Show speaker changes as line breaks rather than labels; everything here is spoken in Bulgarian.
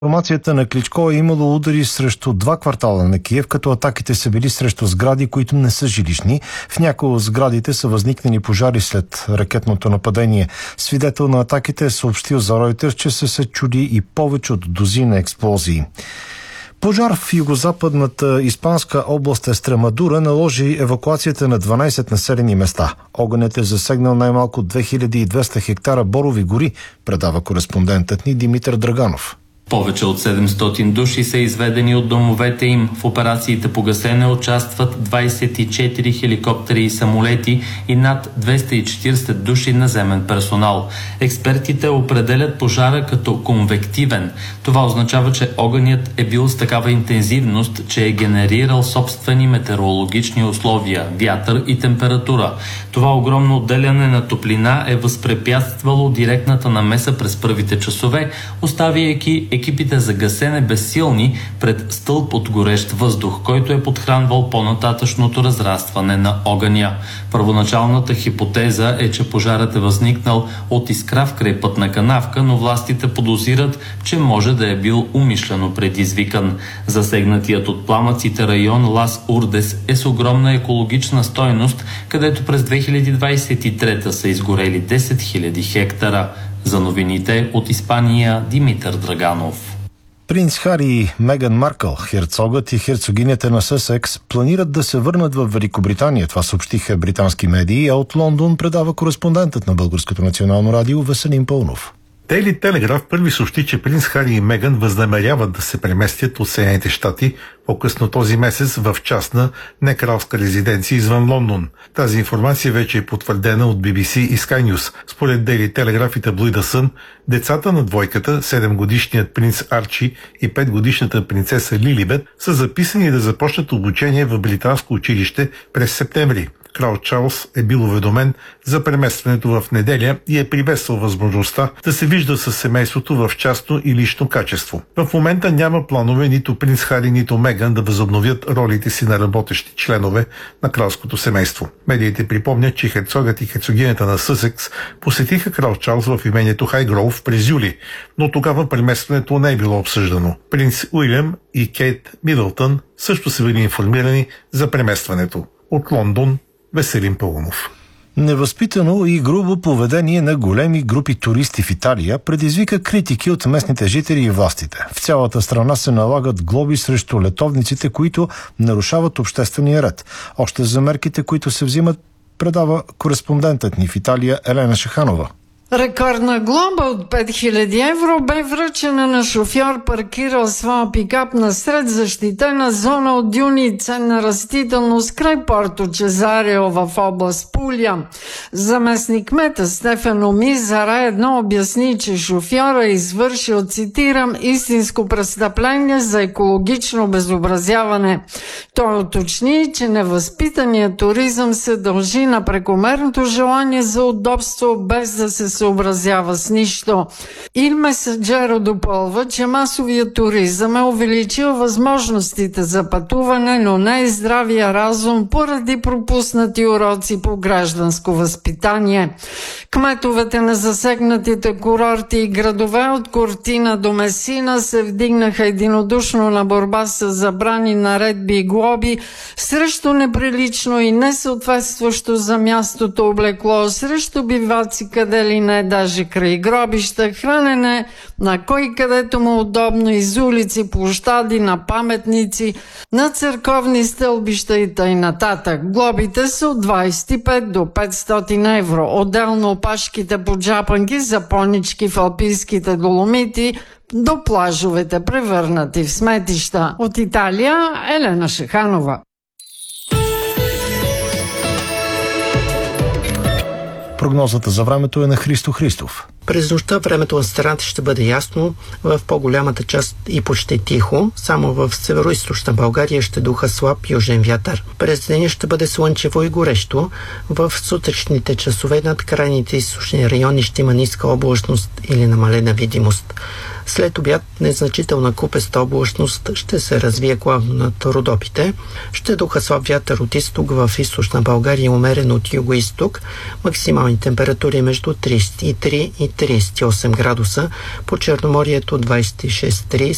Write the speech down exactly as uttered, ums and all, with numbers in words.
Информацията на Кличко е имало удари срещу два квартала на Киев, като атаките са били срещу сгради, които не са жилищни. В някои от сградите са възникнали пожари след ракетното нападение. Свидетел на атаките е съобщил за Reuters, че са се чули и повече от дозина експлозии. Пожар в югозападната испанска област Естремадура наложи евакуацията на дванайсет населени места. Огънят е засегнал най-малко две хиляди и двеста хектара борови гори, предава кореспондентът ни Димитър Драганов.
Повече от седемстотин души са изведени от домовете им. В операциите по гасене участват двайсет и четири хеликоптери и самолети и над двеста и четирийсет души наземен персонал. Експертите определят пожара като конвективен. Това означава, че огънят е бил с такава интензивност, че е генерирал собствени метеорологични условия, вятър и температура. Това огромно отделяне на топлина е възпрепятствало директната намеса през първите часове, оставяйки екипите за гасене безсилни пред стълб от горещ въздух, който е подхранвал по-нататъчното разрастване на огъня. Първоначалната хипотеза е, че пожарът е възникнал от искра в крайпътна канавка, но властите подозират, че може да е бил умишлено предизвикан. Засегнатият от пламъците район Лас Урдес е с огромна екологична стойност, където през две хиляди двайсет и трета са изгорели десет хиляди хектара. За новините от Испания, Димитър Драганов.
Принц Хари и Меган Маркъл, херцогът и херцогинята на Съсекс, планират да се върнат в Великобритания. Това съобщиха британски медии, а от Лондон предава кореспондентът на Българското национално радио Веселин Пълнов.
Дейли Телеграф първи съобщи, че принц Хари и Меган възнамеряват да се преместят от Съединените щати по-късно този месец в частна некралска резиденция извън Лондон. Тази информация вече е потвърдена от Би Би Си и Sky News. Според Дейли Телеграф и таблоида Сън, децата на двойката, седемгодишният принц Арчи и петгодишната принцеса Лилибет, са записани да започнат обучение в британско училище през септември. Крал Чарлз е бил уведомен за преместването в неделя и е приветствал възможността да се вижда с семейството в частно и лично качество. В момента няма планове нито принц Хари, нито Меган да възобновят ролите си на работещи членове на кралското семейство. Медиите припомнят, че херцогът и херцогинята на Съсекс посетиха крал Чарлз в имението Хайгроув през юли, но тогава преместването не е било обсъждано. Принц Уилям и Кейт Мидълтън също са били информирани за преместването. От Лондон, Веселин Пълнов.
Невъзпитано и грубо поведение на големи групи туристи в Италия предизвика критики от местните жители и властите. В цялата страна се налагат глоби срещу летовниците, които нарушават обществения ред. Още за мерките, които се взимат, предава кореспондентът ни в Италия Елена Шаханова.
Рекордна глоба от пет хиляди евро бе връчена на шофьор, паркирал своя пикап насред защитена зона от дюни и ценна растителност край Порто Чезарио в област Пулия. Заместник-кмета Стефано Мизара едно обясни, че шофьора е извършил, цитирам, истинско престъпление за екологично обезобразяване. Той уточни, че невъзпитаният туризъм се дължи на прекомерното желание за удобство, без да се съобразява с нищо. Il Messaggero допълва, че масовият туризъм е увеличил възможностите за пътуване, но не и здравия разум поради пропуснати уроци по гражданско възпитание. Кметовете на засегнатите курорти и градове от Кортина до Месина се вдигнаха единодушно на борба с забрани, наредби и глоби срещу неприлично и несъответстващо за мястото облекло, срещу биваци къде ли не, даже край гробища, хранене на кой където му удобно, из улици, площади, на паметници, на църковни стълбища и т.н. нататък. Глобите са от двайсет и пет до петстотин евро. Отделно опашките по джапанки за понички в алпийските Доломити до плажовете, превърнати в сметища. От Италия, Елена Шаханова.
Прогнозата за времето е на Христо Христов.
През нощта времето в страната ще бъде ясно, в по-голямата част и почти тихо. Само в северо-източна България ще духа слаб южен вятър. През деня ще бъде слънчево и горещо. В сутрешните часове над крайните източни райони ще има ниска облачност или намалена видимост. След обяд незначителна купеста облачност ще се развие главно над Родопите. Ще духа слаб вятър от изток, в източна България умерен от юго-изток. Максимални температури между трийсет и три и трийсет и осем градуса. По Черноморието двайсет и шест до трийсет.